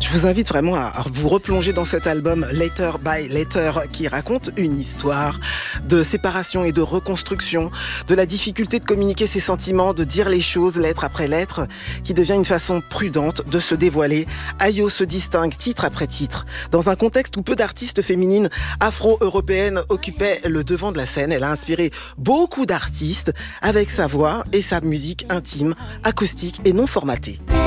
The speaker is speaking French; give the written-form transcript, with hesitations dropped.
Je vous invite vraiment à vous replonger dans cet album Letter by Letter qui raconte une histoire de séparation et de reconstruction, de la difficulté de communiquer ses sentiments, de dire les choses lettre après lettre, qui devient une façon prudente de se dévoiler. Ayo se distingue titre après titre. Dans un contexte où peu d'artistes féminines afro-européennes occupaient le devant de la scène, elle a inspiré beaucoup d'artistes avec sa voix et sa musique intime, acoustique et non formatée.